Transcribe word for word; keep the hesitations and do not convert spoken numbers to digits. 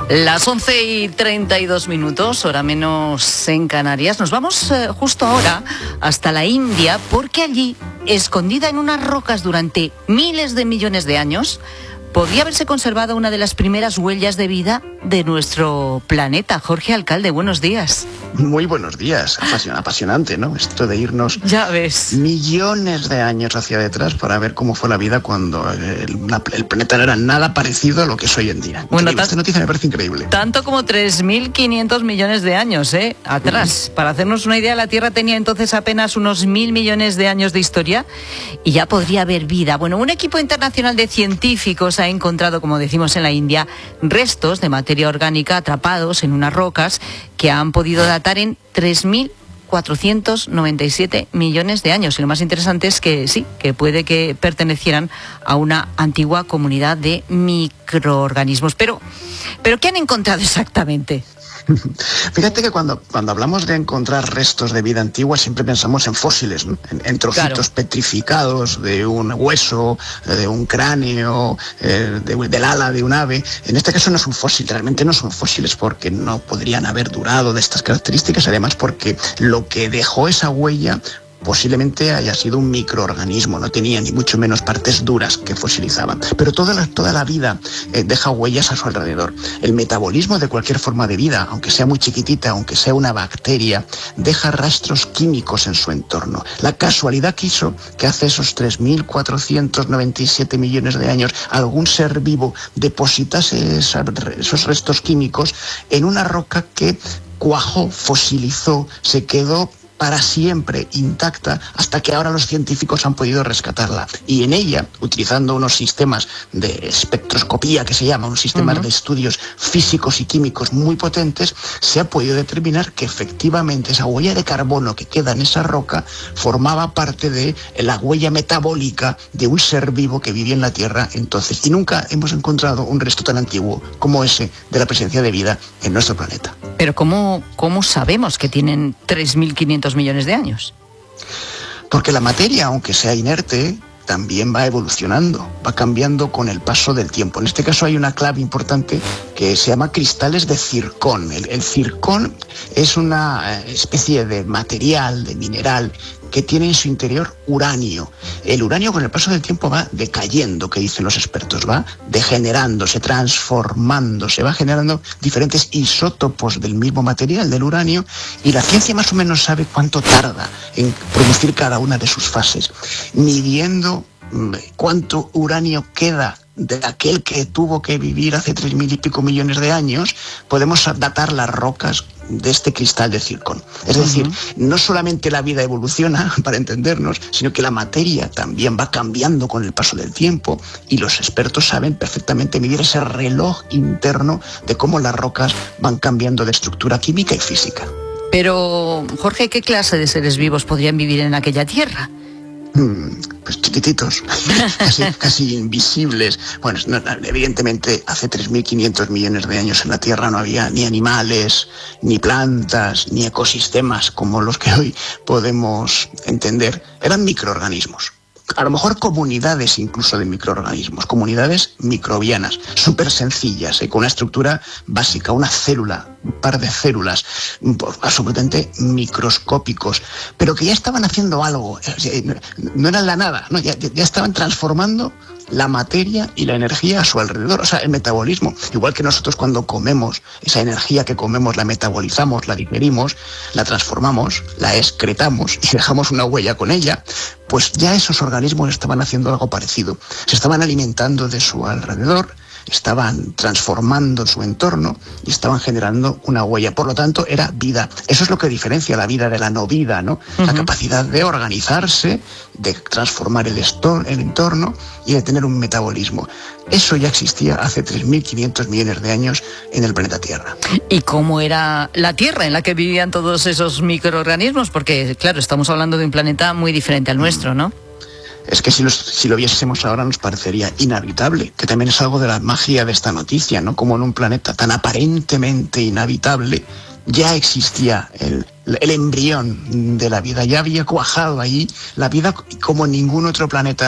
Las once y treinta y dos minutos, hora menos en Canarias. Nos vamos eh, justo ahora hasta la India, porque allí, escondida en unas rocas durante miles de millones de años, podría haberse conservado una de las primeras huellas de vida de nuestro planeta. Jorge Alcalde, buenos días. Muy buenos días. Apasion- apasionante, ¿no? Esto de irnos ya ves. millones de años hacia detrás para ver cómo fue la vida cuando el, la, el planeta no era nada parecido a lo que es hoy en día. Bueno, tan, esta noticia me parece increíble. Tanto como tres mil quinientos millones de años, ¿eh? Atrás. Mm. Para hacernos una idea, la Tierra tenía entonces apenas unos mil millones de años de historia y ya podría haber vida. Bueno, un equipo internacional de científicos ha encontrado, como decimos en la India, restos de materia orgánica atrapados en unas rocas que han podido datar en tres mil cuatrocientos noventa y siete millones de años. Y lo más interesante es que sí, que puede que pertenecieran a una antigua comunidad de microorganismos. Pero, ¿pero qué han encontrado exactamente? Fíjate que cuando, cuando hablamos de encontrar restos de vida antigua siempre pensamos en fósiles, ¿no? en, en trocitos claro. petrificados de un hueso, de un cráneo, eh, de, del ala de un ave. En este caso no es un fósil, realmente no son fósiles porque no podrían haber durado de estas características, además porque lo que dejó esa huella posiblemente haya sido un microorganismo, no tenía ni mucho menos partes duras que fosilizaban. Pero toda la, toda la vida eh, deja huellas a su alrededor. El metabolismo de cualquier forma de vida, aunque sea muy chiquitita, aunque sea una bacteria, deja rastros químicos en su entorno. La casualidad quiso que hace esos tres mil cuatrocientos noventa y siete millones de años algún ser vivo depositase esa, esos restos químicos en una roca que cuajó, fosilizó, se quedó para siempre intacta hasta que ahora los científicos han podido rescatarla. Y en ella, utilizando unos sistemas de espectroscopía que se llaman, unos sistemas uh-huh. de estudios físicos y químicos muy potentes, se ha podido determinar que efectivamente esa huella de carbono que queda en esa roca formaba parte de la huella metabólica de un ser vivo que vivía en la Tierra entonces. Y nunca hemos encontrado un resto tan antiguo como ese de la presencia de vida en nuestro planeta. Pero ¿cómo, cómo sabemos que tienen tres mil quinientos millones de años? Porque la materia, aunque sea inerte, también va evolucionando, va cambiando con el paso del tiempo. En este caso hay una clave importante que se llama cristales de zircón. El, el zircón es una especie de material, de mineral, que tiene en su interior uranio. El uranio con el paso del tiempo va decayendo, que dicen los expertos, va degenerándose, transformándose, va generando diferentes isótopos del mismo material, del uranio, y la ciencia más o menos sabe cuánto tarda en producir cada una de sus fases, midiendo cuánto uranio queda de aquel que tuvo que vivir hace tres mil y pico millones de años. Podemos datar las rocas de este cristal de zircón. Es decir, uh-huh. no solamente la vida evoluciona, para entendernos, sino que la materia también va cambiando con el paso del tiempo, y los expertos saben perfectamente medir ese reloj interno de cómo las rocas van cambiando de estructura química y física. Pero, Jorge, ¿qué clase de seres vivos podrían vivir en aquella tierra? Pues chiquititos, casi, casi invisibles. Bueno, no, evidentemente hace tres mil quinientos millones de años en la Tierra no había ni animales, ni plantas, ni ecosistemas como los que hoy podemos entender. Eran microorganismos. A lo mejor comunidades incluso de microorganismos, comunidades microbianas, súper sencillas, ¿eh? Con una estructura básica, una célula, un par de células, absolutamente microscópicos, pero que ya estaban haciendo algo, no eran la nada, ¿no? ya, ya estaban transformando la materia y la energía a su alrededor, o sea, el metabolismo. Igual que nosotros cuando comemos, esa energía que comemos la metabolizamos, la digerimos, la transformamos, la excretamos y dejamos una huella con ella, pues ya esos organismos estaban haciendo algo parecido. Se estaban alimentando de su alrededor, estaban transformando su entorno y estaban generando una huella. Por lo tanto, era vida. Eso es lo que diferencia la vida de la no vida, ¿no? Uh-huh. La capacidad de organizarse, de transformar el, estor- el entorno y de tener un metabolismo. Eso ya existía hace tres mil quinientos millones de años en el planeta Tierra. ¿Y cómo era la Tierra en la que vivían todos esos microorganismos? Porque, claro, estamos hablando de un planeta muy diferente al nuestro, ¿no? Es que si, los, si lo viésemos ahora nos parecería inhabitable, que también es algo de la magia de esta noticia, ¿no? Como en un planeta tan aparentemente inhabitable ya existía el, el embrión de la vida, ya había cuajado ahí la vida como en ningún otro planeta